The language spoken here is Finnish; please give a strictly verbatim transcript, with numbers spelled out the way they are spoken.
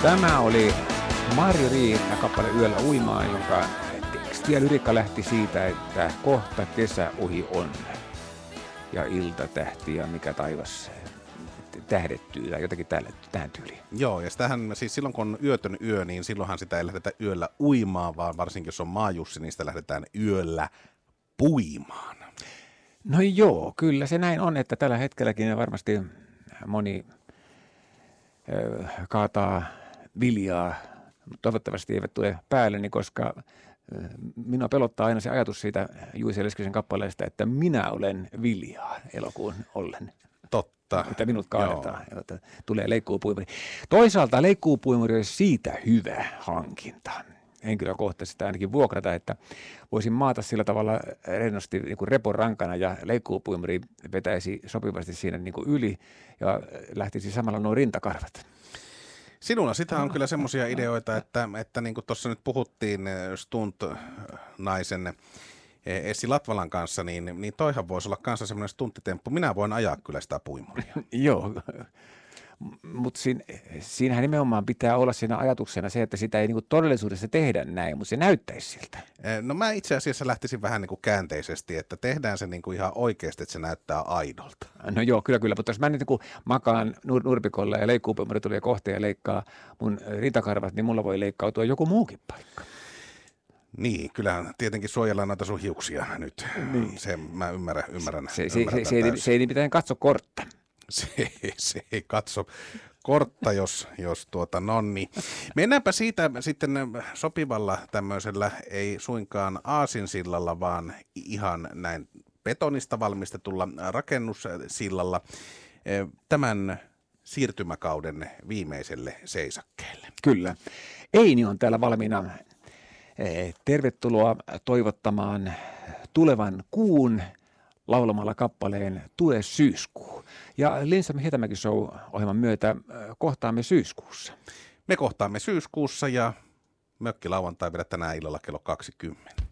Tämä oli Mari Riihinnä kappale Yöllä uimaan, jonka teksti ja lyriikka lähti siitä, että kohta kesä ohi on ja ilta tähti ja mikä taivas tähdettyy tai jotakin tähän tyyliin. Joo, ja sitähän, siis silloin kun on yötön yö, niin silloinhan sitä ei lähdetä yöllä uimaan, vaan varsinkin jos on maajussi, niin sitä lähdetään yöllä puimaan. No joo, kyllä se näin on, että tällä hetkelläkin varmasti moni ö, kaataa viljaa. Toivottavasti eivät tule päälleni, koska minua pelottaa aina se ajatus siitä Juice Leskisen kappaleesta, että minä olen viljaa elokuun ollen. Totta. Että minut kaadetaan, että tulee leikkuupuimuri. Toisaalta leikkuupuimuri olisi siitä hyvä hankinta. Henkilökohtaisesti ainakin vuokrata, että voisin maata sillä tavalla rennosti niin kuin repon rankana ja leikkuupuimuri vetäisi sopivasti siinä niin kuin yli ja lähtisi samalla nuo rintakarvat. Sinulla sitä on kyllä semmoisia ideoita, että, että niin kuin tuossa nyt puhuttiin stunt-naisen Essi Latvalan kanssa, niin, niin toihan voisi olla kanssa semmoinen stunttitemppu. Minä voin ajaa kyllä sitä puimuria. Joo, mutta siinä, siinähän nimenomaan pitää olla siinä ajatuksena se, että sitä ei niinku todellisuudessa tehdä näin, mutta se näyttäisi siltä. No mä itse asiassa lähtisin vähän niin kuin käänteisesti, että tehdään se niin kuin ihan oikeasti, että se näyttää aidolta. No joo, kyllä kyllä, mutta jos mä nyt niin makaan nur- nurpikolla ja leikkuupuimuri tulee kohteen ja leikkaa mun rintakarvat, niin mulla voi leikkautua joku muukin paikka. Niin, kyllähän tietenkin suojellaan noita sun hiuksia nyt. Niin. Se mä ymmärrän, ymmärrän. Se, se, ymmärrän se, se, ei, se ei nimittäin katso kortta. Se, se ei katso kortta, jos, jos tuota, no niin. Mennäänpä siitä sitten sopivalla tämmöisellä, ei suinkaan aasinsillalla, vaan ihan näin betonista valmistetulla rakennussillalla tämän siirtymäkauden viimeiselle seisakkeelle. Kyllä. Eini on täällä valmiina. Tervetuloa toivottamaan tulevan kuun laulamalla kappaleen Tue syyskuu. Ja Lindström Hietamäki Show-ohjelman myötä kohtaamme syyskuussa. Me kohtaamme syyskuussa ja mökkilauantai vielä tänään illalla kello kaksikymmentä.